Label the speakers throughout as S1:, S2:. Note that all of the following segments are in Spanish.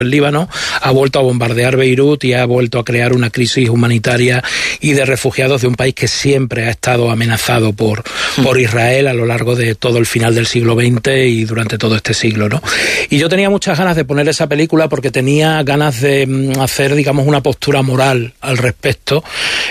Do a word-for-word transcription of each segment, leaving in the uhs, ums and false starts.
S1: el Líbano, ha vuelto a bombardear Beirut y ha vuelto a crear una crisis humanitaria y de refugiados de un país que siempre ha estado amenazado por, por Israel a lo largo de todo el final del siglo veinte y durante todo este siglo, ¿no? Y yo tenía muchas ganas de poner esa película porque tenía ganas de hacer, digamos, una postura moral al respecto,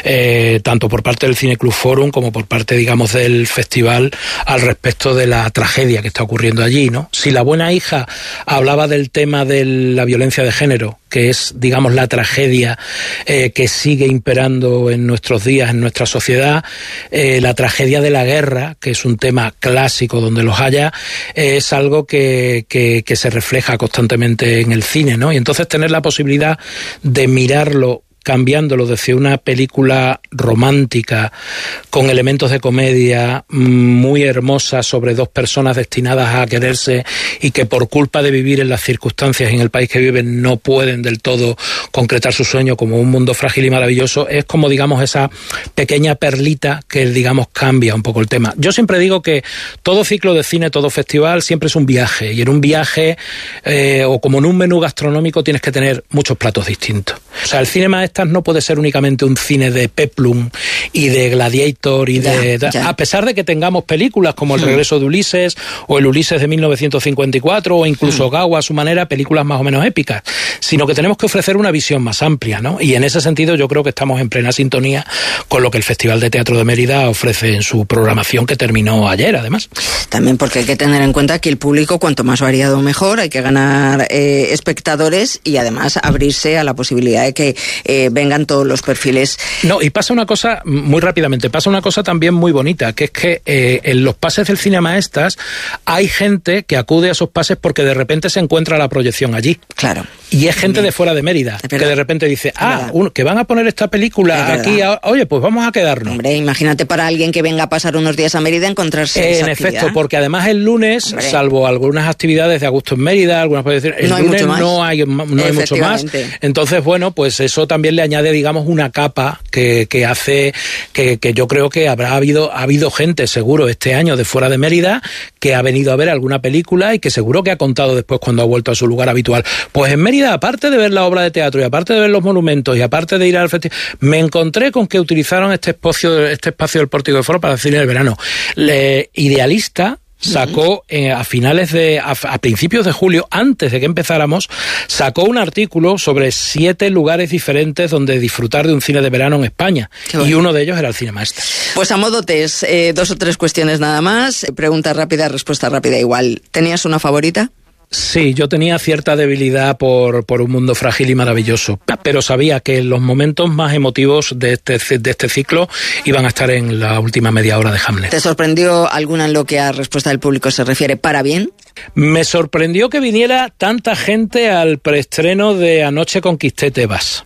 S1: eh, tanto por parte del Cine Club Forum como por parte, digamos, del festival, al respecto de la tragedia que está ocurriendo allí, ¿no? Si La buena hija hablaba del tema de la violencia de género, que es, digamos, la tragedia eh, que sigue imperando en nuestros días, en nuestra sociedad, eh, la tragedia de la guerra, que es un tema clásico donde los haya, eh, es algo que, que, que se refleja constantemente en el cine, ¿no? Y entonces tener la posibilidad de mirarlo cambiándolo desde una película romántica con elementos de comedia muy hermosa sobre dos personas destinadas a quererse y que por culpa de vivir en las circunstancias en el país que viven no pueden del todo concretar su sueño como un mundo frágil y maravilloso, es como, digamos, esa pequeña perlita que, digamos, cambia un poco el tema. Yo siempre digo que todo ciclo de cine, todo festival siempre es un viaje, y en un viaje eh, o como en un menú gastronómico tienes que tener muchos platos distintos. O sea, el cine maestro no puede ser únicamente un cine de peplum y de Gladiator y de,
S2: ya, ya.
S1: a pesar de que tengamos películas como El regreso de Ulises o El Ulises de mil novecientos cincuenta y cuatro o incluso mm. Gawa a su manera, películas más o menos épicas, sino que tenemos que ofrecer una visión más amplia, ¿no? Y en ese sentido yo creo que estamos en plena sintonía con lo que el Festival de Teatro de Mérida ofrece en su programación, que terminó ayer, además.
S2: También porque hay que tener en cuenta que el público, cuanto más variado mejor, hay que ganar eh, espectadores y además abrirse a la posibilidad de que eh, vengan todos los perfiles.
S1: No, y pasa una cosa, muy rápidamente, pasa una cosa también muy bonita, que es que eh, en los pases del Cine Maestas hay gente que acude a esos pases porque de repente se encuentra la proyección allí.
S2: Claro.
S1: Y es gente de fuera de Mérida, que de repente dice, ah, un, que van a poner esta película aquí, a, oye, pues vamos a quedarnos.
S2: Hombre, imagínate para alguien que venga a pasar unos días a Mérida encontrarse
S1: eh,
S2: esa
S1: En
S2: actividad.
S1: efecto, porque además el lunes,
S2: Hombre.
S1: salvo algunas actividades de Augusto en Mérida, algunas puede decir, el
S2: no
S1: lunes
S2: hay
S1: no hay, no hay mucho más. Entonces, bueno, pues eso también le añade, digamos, una capa que, que hace que, que yo creo que habrá habido, ha habido gente seguro este año de fuera de Mérida que ha venido a ver alguna película y que seguro que ha contado después cuando ha vuelto a su lugar habitual. Pues en Mérida, aparte de ver la obra de teatro y aparte de ver los monumentos y aparte de ir al festival, me encontré con que utilizaron este espacio, este espacio del Pórtico de Foro para el cine del verano. Le, Idealista sacó eh, a finales de, a, a principios de julio, antes de que empezáramos, sacó un artículo sobre siete lugares diferentes donde disfrutar de un cine de verano en España. Bueno. Y uno de ellos era el Cine Maestas.
S2: Pues a modo test, eh, dos o tres cuestiones nada más, pregunta rápida, respuesta rápida igual. ¿Tenías una favorita?
S1: Sí, yo tenía cierta debilidad por, por un mundo frágil y maravilloso, pero sabía que los momentos más emotivos de este, de este ciclo iban a estar en la última media hora de Hamlet.
S2: ¿Te sorprendió alguna en lo que a respuesta del público se refiere para bien?
S1: Me sorprendió que viniera tanta gente al preestreno de Anoche conquisté Tebas.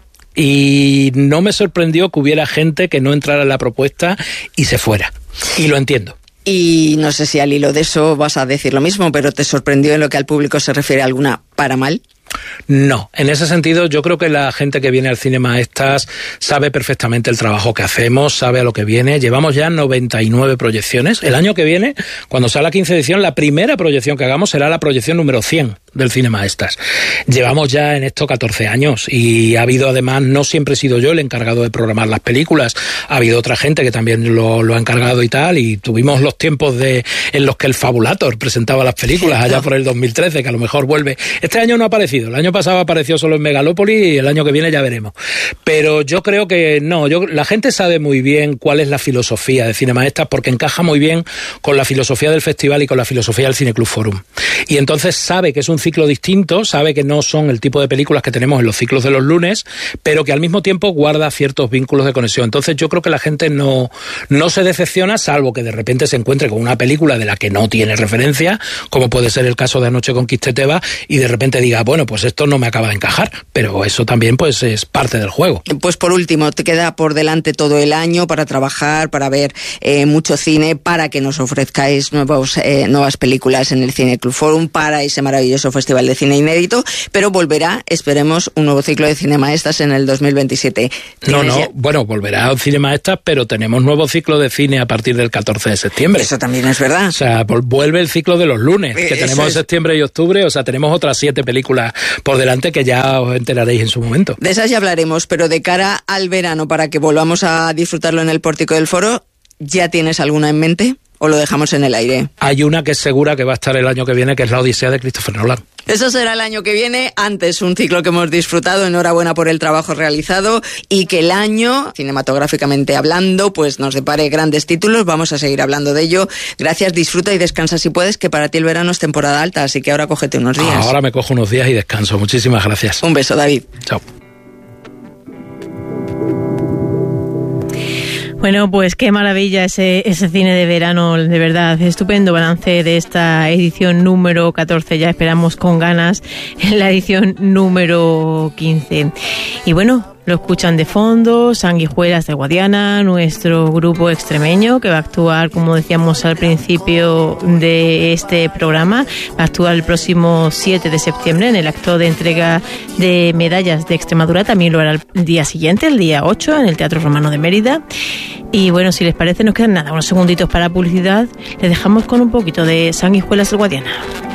S1: Y no me sorprendió que hubiera gente que no entrara en la propuesta y se fuera. Y lo entiendo.
S2: Y no sé si al hilo de eso vas a decir lo mismo, pero ¿te sorprendió en lo que al público se refiere alguna para mal?
S1: No, en ese sentido yo creo que la gente que viene al Cine Maestas sabe perfectamente el trabajo que hacemos, sabe a lo que viene. Llevamos ya noventa y nueve proyecciones. El año que viene, cuando sea la quince edición, la primera proyección que hagamos será la proyección número cien del Cine Maestas. Llevamos ya en esto catorce años y ha habido, además, no siempre he sido yo el encargado de programar las películas, ha habido otra gente que también lo, lo ha encargado y tal, y tuvimos los tiempos de en los que el Fabulator presentaba las películas allá por el dos mil trece, que a lo mejor vuelve. Este año no ha aparecido, el año pasado apareció solo en Megalópolis y el año que viene ya veremos. Pero yo creo que no, yo, la gente sabe muy bien cuál es la filosofía de Cine Maestas porque encaja muy bien con la filosofía del festival y con la filosofía del Cine Club Forum. Y entonces sabe que es un ciclo distinto, sabe que no son el tipo de películas que tenemos en los ciclos de los lunes, pero que al mismo tiempo guarda ciertos vínculos de conexión. Entonces yo creo que la gente no, no se decepciona, salvo que de repente se encuentre con una película de la que no tiene referencia, como puede ser el caso de Anoche conquisté Tebas, y de repente diga, bueno, pues esto no me acaba de encajar, pero eso también pues es parte del juego.
S2: Pues por último, te queda por delante todo el año para trabajar, para ver eh, mucho cine, para que nos ofrezcáis nuevos, eh, nuevas películas en el Cine Club Forum, para ese maravilloso Festival de Cine Inédito, pero volverá, esperemos, un nuevo ciclo de Cinemaestas en el dos mil veintisiete.
S1: No, no, ya... bueno, volverá a Cinemaestas, pero tenemos nuevo ciclo de cine a partir del catorce de septiembre.
S2: Eso también es verdad.
S1: O sea, vuelve el ciclo de los lunes, que Eso tenemos es... septiembre y octubre, o sea, tenemos otras siete películas por delante que ya os enteraréis en su momento.
S2: De esas ya hablaremos, pero de cara al verano, para que volvamos a disfrutarlo en el Pórtico del Foro, ¿ya tienes alguna en mente o lo dejamos en el aire?
S1: Hay una que es segura que va a estar el año que viene, que es La Odisea de Christopher Nolan.
S2: Eso será el año que viene, antes un ciclo que hemos disfrutado, enhorabuena por el trabajo realizado, y que el año, cinematográficamente hablando, pues nos depare grandes títulos. Vamos a seguir hablando de ello. Gracias, disfruta y descansa si puedes, que para ti el verano es temporada alta, así que ahora cógete unos días.
S1: Ahora me cojo unos días y descanso. Muchísimas gracias.
S2: Un beso, David.
S1: Chao.
S3: Bueno, pues qué maravilla ese, ese cine de verano, de verdad, estupendo balance de esta edición número catorce, ya esperamos con ganas en la edición número quince. Y bueno, lo escuchan de fondo, Sanguijuelas de Guadiana, nuestro grupo extremeño que va a actuar, como decíamos al principio de este programa, va a actuar el próximo siete de septiembre en el acto de entrega de medallas de Extremadura, también lo hará el día siguiente, el día ocho, en el Teatro Romano de Mérida. Y bueno, si les parece, nos quedan nada, unos segunditos para publicidad, les dejamos con un poquito de Sanguijuelas de Guadiana.